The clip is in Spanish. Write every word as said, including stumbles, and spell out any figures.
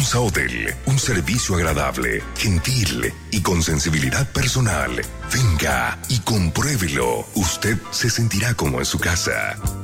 Hermosa Hotel, un servicio agradable, gentil y con sensibilidad personal. Venga y compruébelo. Usted se sentirá como en su casa.